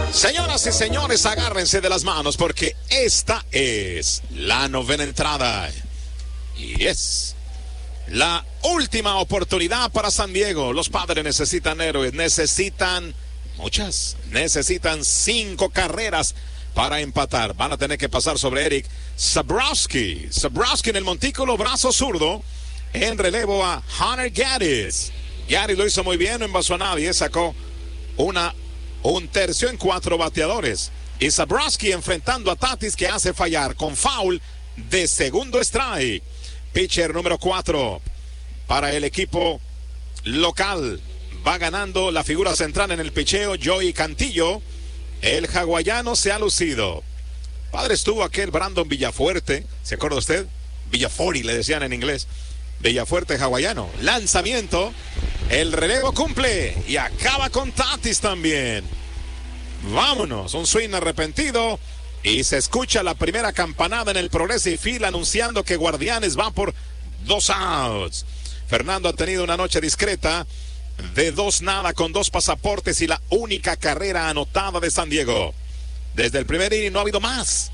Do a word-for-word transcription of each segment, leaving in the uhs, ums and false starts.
Señoras y señores, agárrense de las manos porque esta es la novena entrada y es la última oportunidad para San Diego. Los Padres necesitan héroes, necesitan muchas, necesitan cinco carreras para empatar. Van a tener que pasar sobre Eric Zabrowski. Zabrowski en el montículo, brazo zurdo, en relevo a Hunter Gaddis. Gaddis lo hizo muy bien, no envasó a nadie, sacó una un tercio en cuatro bateadores. Y Zabrowski enfrentando a Tatis, que hace fallar con foul de segundo strike. Pitcher número cuatro para el equipo local. Va ganando la figura central en el picheo, Joey Cantillo. El hawaiano se ha lucido. Padre estuvo aquel Brandon Villafuerte, ¿se acuerda usted? Villafori le decían en inglés. Villafuerte hawaiano. Lanzamiento. El relevo cumple y acaba con Tatis también. Vámonos, un swing arrepentido y se escucha la primera campanada en el Progressive Field anunciando que Guardianes va por dos outs. Fernando ha tenido una noche discreta de dos nada con dos pasaportes y la única carrera anotada de San Diego. Desde el primer inning no ha habido más.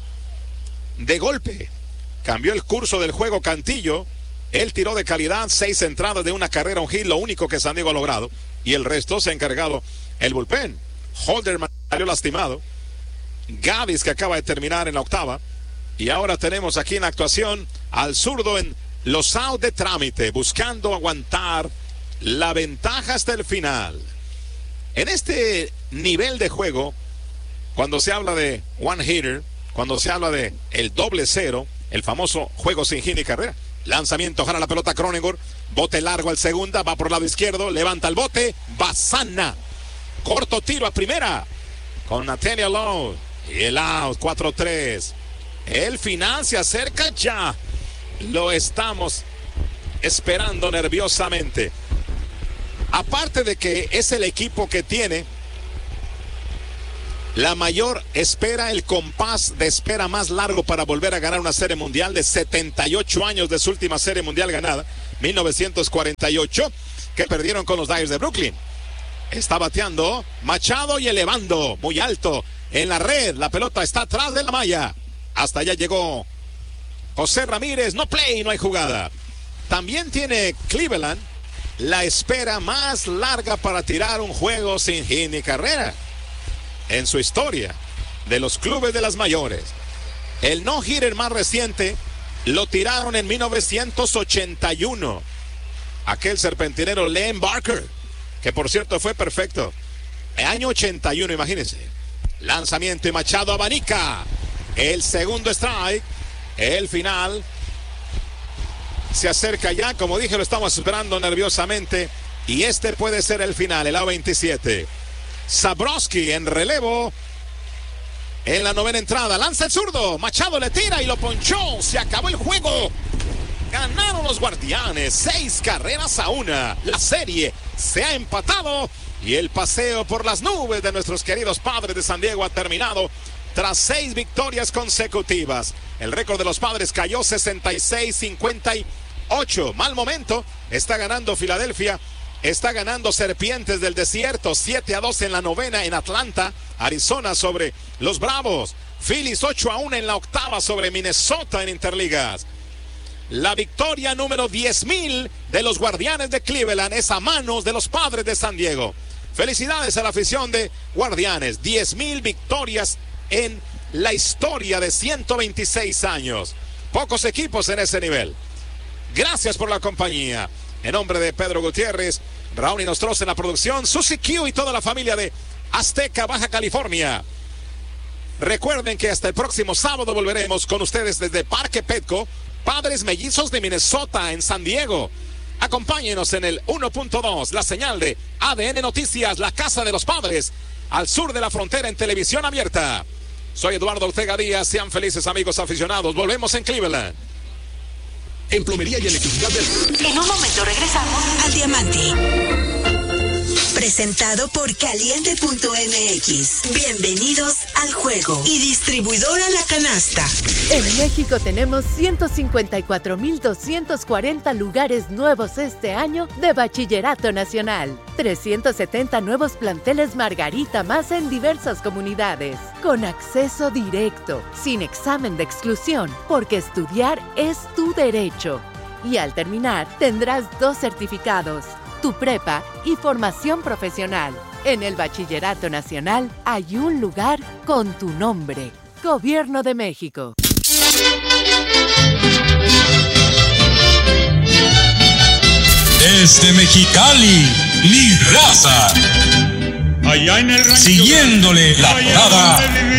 De golpe cambió el curso del juego Cantillo. Él tiró de calidad, seis entradas de una carrera, un hit, lo único que San Diego ha logrado. Y el resto se ha encargado el bullpen. Holderman salió lastimado. Gaddis, que acaba de terminar en la octava. Y ahora tenemos aquí en actuación al zurdo en los outs de trámite, buscando aguantar la ventaja hasta el final. En este nivel de juego, cuando se habla de one hitter, cuando se habla de el doble cero, el famoso juego sin hit ni carrera. Lanzamiento, jala la pelota Cronenworth, bote largo al segunda, va por el lado izquierdo, levanta el bote, Bazana, corto tiro a primera, con Nathaniel Lowe, y el out, cuatro tres, el final se acerca ya, lo estamos esperando nerviosamente. Aparte de que es el equipo que tiene la mayor espera, el compás de espera más largo para volver a ganar una serie mundial, de setenta y ocho años de su última serie mundial ganada, mil novecientos cuarenta y ocho, que perdieron con los Dyers de Brooklyn. Está bateando Machado y elevando muy alto en la red. La pelota está atrás de la malla. Hasta allá llegó José Ramírez. No play, no hay jugada. También tiene Cleveland la espera más larga para tirar un juego sin hit ni carrera en su historia de los clubes de las mayores. El no-hitter más reciente lo tiraron en mil novecientos ochenta y uno. Aquel serpentinero Len Barker, que por cierto fue perfecto. El año ochenta y uno, imagínense. Lanzamiento y Machado abanica. El segundo strike. El final se acerca ya. Como dije, lo estamos esperando nerviosamente. Y este puede ser el final, el A veintisiete. Zabrowski en relevo en la novena entrada, lanza el zurdo, Machado le tira y lo ponchó, se acabó el juego, ganaron los Guardianes, seis carreras a una, la serie se ha empatado y el paseo por las nubes de nuestros queridos Padres de San Diego ha terminado tras seis victorias consecutivas. El récord de los Padres cayó sesenta y seis cincuenta y ocho, mal momento, está ganando Filadelfia. Está ganando Serpientes del Desierto, siete a dos en la novena en Atlanta, Arizona sobre los Bravos. Phillies ocho a uno en la octava sobre Minnesota en Interligas. La victoria número diez mil de los Guardianes de Cleveland es a manos de los Padres de San Diego. Felicidades a la afición de Guardianes, diez mil victorias en la historia de ciento veintiséis años. Pocos equipos en ese nivel. Gracias por la compañía. En nombre de Pedro Gutiérrez, Raúl Inostroza en la producción, Susi Q y toda la familia de Azteca, Baja California. Recuerden que hasta el próximo sábado volveremos con ustedes desde Parque Petco, Padres Mellizos de Minnesota en San Diego. Acompáñenos en el uno punto dos, la señal de A D N Noticias, la casa de los Padres, al sur de la frontera en televisión abierta. Soy Eduardo Ortega Díaz, sean felices amigos aficionados, volvemos en Cleveland. En Plomería y Electricidad del... En un momento regresamos al Diamante. Presentado por Caliente punto M X. Bienvenidos al juego. Y distribuidora La Canasta. En México tenemos ciento cincuenta y cuatro mil doscientos cuarenta lugares nuevos este año de Bachillerato Nacional. trescientos setenta nuevos planteles Margarita más en diversas comunidades. Con acceso directo, sin examen de exclusión, porque estudiar es tu derecho. Y al terminar, tendrás dos certificados, tu prepa y formación profesional. En el Bachillerato Nacional hay un lugar con tu nombre. Gobierno de México. Desde Mexicali, mi raza. Allá en el rancho, siguiéndole la parada.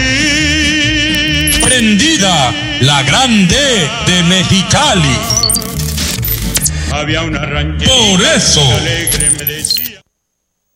Prendida, la grande de Mexicali. Había una rancherita Por eso, alegre,